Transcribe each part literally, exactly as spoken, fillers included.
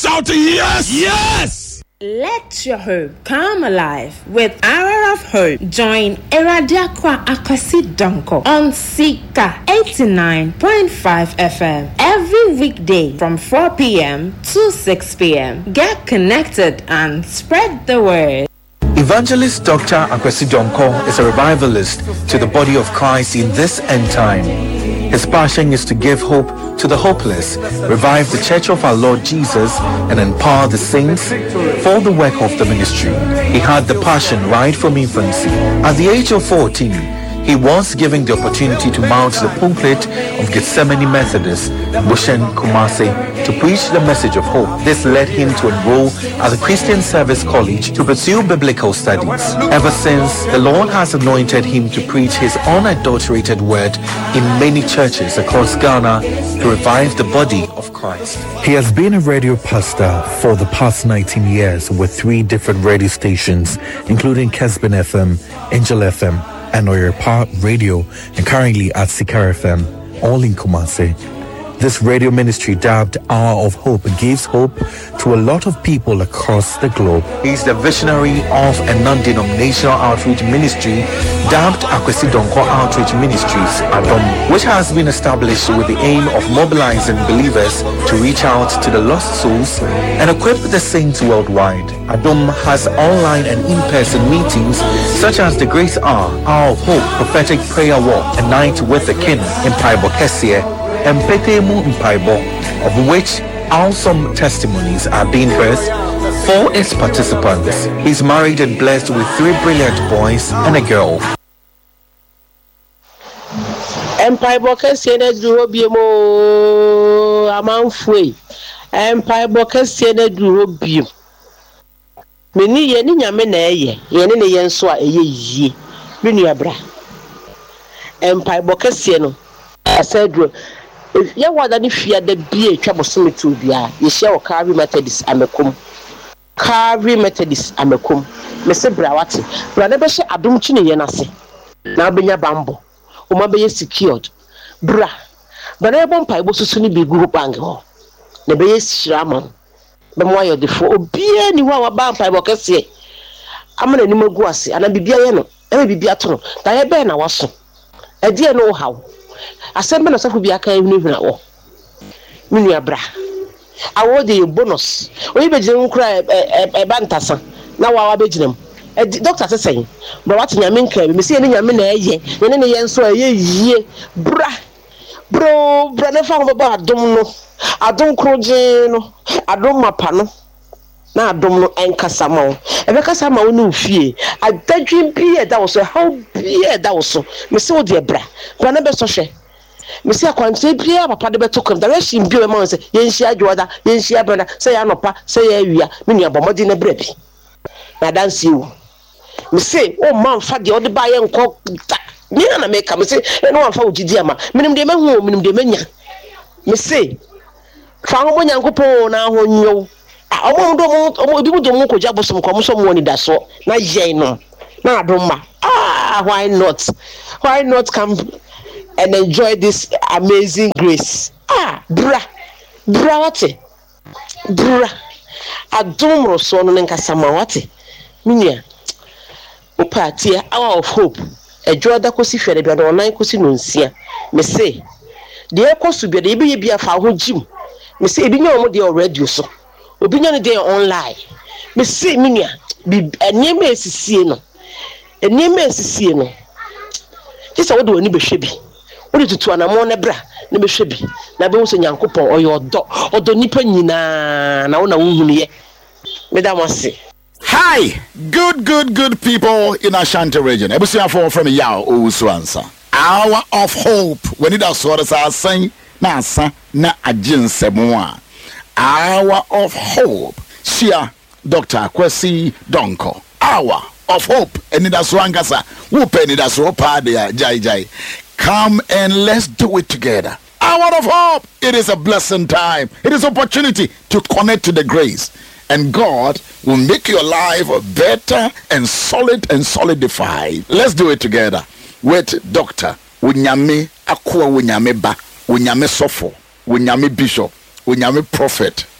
shout yes, yes. Let your hope come alive with Hour of Hope. Join Eradiakwa Akwesi Donko on Sika eighty-nine point five F M every weekday from four p.m. to six p.m. Get connected and spread the word. Evangelist Doctor Akwesi Donko is a revivalist to the body of Christ in this end time. His passion is to give hope to the hopeless, revive the Church of our Lord Jesus, and empower the saints for the work of the ministry. He had the passion right from infancy. At the age of fourteen, he was given the opportunity to mount the pulpit of Gethsemane Methodist, Bushen, Kumasi, to preach the message of hope. This led him to enroll at the Christian Service College to pursue biblical studies. Ever since, the Lord has anointed him to preach his unadulterated word in many churches across Ghana to revive the body of Christ. He has been a radio pastor for the past nineteen years with three different radio stations, including Kesbin F M, Angel F M, and Oyerpa Radio, and currently at Sikar F M, all in Kumasi. This radio ministry, dubbed Hour of Hope, gives hope to a lot of people across the globe. He's the visionary of a non-denominational outreach ministry dubbed Akwesi Donko Outreach Ministries, Adom, which has been established with the aim of mobilizing believers to reach out to the lost souls and equip the saints worldwide. Adom has online and in-person meetings such as the Grace Hour, Hour of Hope, Prophetic Prayer Walk, a Night with the King in Paibo Kesie, and Petemu Mpaibo, of which awesome testimonies are being birthed for its participants. He's married and blessed with three brilliant boys and a girl. Mpaibo Kesie na duro biemo amanfue. Mpaibo Kesie na duro biem. Meni ye ni nyame na eye, ye ne ne ye nso a eye yie. Me nua bra. Mpaibo Kesie no asadro if ya wada ni fia da bie twa bosome to bia ye hia o Calvary Methodist amekom Calvary Methodist amekom me se bra wate bra na be hye adom chi ne ye nase na benya bambo o ma be secured bra bra na bon pai bo susu ni bi gu bank ho na be yesira ma be mo ayo defo obie ni wa wa ba pai bo kese amana ni magu ase ana bibia ye no e bibia to no da ye be na waso e die no haw asembe na safu bi aka ehunu huna wo minua bra awode bonus oyi begire nkura e bantasa na wa wa begirem e doctor sesen bro wat nyame nkra bi me se ne nyame na eye ne ne ye nso eye yie bra bro bra na fa ho ba adom no adom kroje no adom mapa no na adom no enkasa ma wo e be kasa ma wo no fie adadwin bi e da wo so how bi e da wo so me se wo de bra bra na be so hwe me se akwante bia papa de beto kom direction bi o ma se yenhia adwoda yenhia brada se ya nopa se ya awia me nua bomodi na bra bi na dance you me se o man fa de o de ba ye nko ni na me ka me se e no anfa ogidi ama minim de mahu minim de manya me se fa ho mo nyankopon na ho nyo omo ndo mo obi mu do mo ko ja bosom ko mo so mo ni da so na yen no na adoma ah why not why not come and enjoy this amazing grace. Ah, bra, bra wate, bra. Adom roso no nkasa ma wate. Minia, opatia Hour of Hope. Ejo da kosi fere bia no nan kosi no nsia. Me say, de ekosu bia de bi bia fa ho jim. Me say ebi nya omo de radio so. Obi nya no de online. Me say minia, bi enye me esisie no. Enye me esisie no. Kisa wo de oni behwe bi. Odi tutu anamo na bra na behwe bi na be wo so nyankopon oyo odo odo nipa nyina na wo na wo hunu ye medam ase. Hi, good good good people in Ashanti region. Ebusia for from Yao Owusu answer. Hour of Hope. When it does what I say na asa na ajinsemo a. Hour of Hope. Shia Doctor Akwesi Donko. Hour of Hope. And it does wangasa. Wo penny does wo pa dia jai jai. Come and let's do it together. Hour of Hope. It is a blessing time. It is opportunity to connect to the grace. And God will make your life better and solid and solidified. Let's do it together with Doctor Wunyame Akua Wunyame Ba, Wunyame Sofo, Wunyame Bishop, Wunyame Prophet,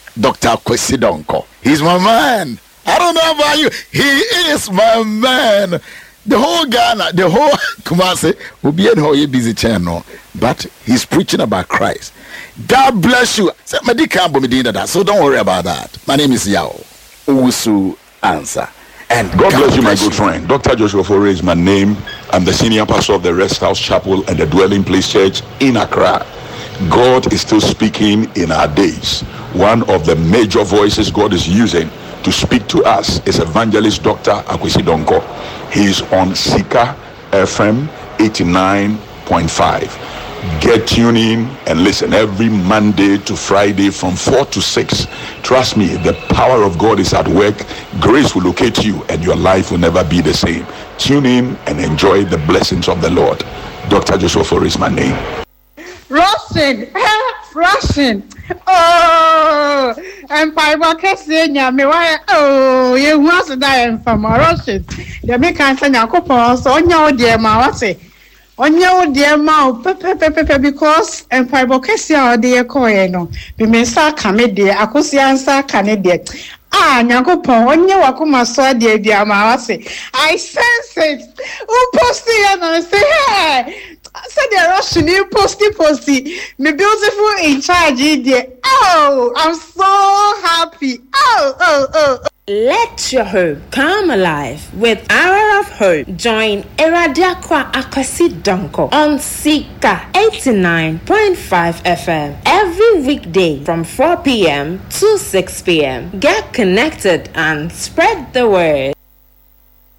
Doctor Kwesi Donko. He's my man. I don't know about you. He is my man. The whole Ghana, the whole Kumasi will be in a busy channel, but he's preaching about Christ. God bless you. So don't worry about that. My name is Yao Owusu Ansah. And God, God bless you, my good friend. Doctor Joshua Ofori is my name. I'm the senior pastor of the Rest House Chapel and the Dwelling Place Church in Accra. God is still speaking in our days. One of the major voices God is using to speak to us is evangelist Doctor Kwesi Donko. He's on Sika F M eighty-nine point five. Get tuned in and listen every Monday to Friday from four to six. Trust me, the power of God is at work. Grace will locate you and your life will never be the same. Tune in and enjoy the blessings of the Lord. Doctor Joshua Ofori is my name. Russian, Russian. Oh, Empire Kenya, me why? Oh, you want to die from Russian. The American Sanya so on your dear ma, say. On your dear ma, because Empire Bokesia, dear Coeno. We may start coming dear, Akusiansa Canadian. Ah, Nyankopon, on your Wakuma saw dear dear ma, say. I sense it. Who posted and I say, hey. Said the Russian, you posty posty, me beautiful in charge, dear. Oh, I'm so happy. Oh, oh, oh. Let your home come alive with Hour of Hope. Join Eradiakwa Akwesi Donko on Sika eighty-nine point five F M every weekday from four p.m. to six p.m. Get connected and spread the word.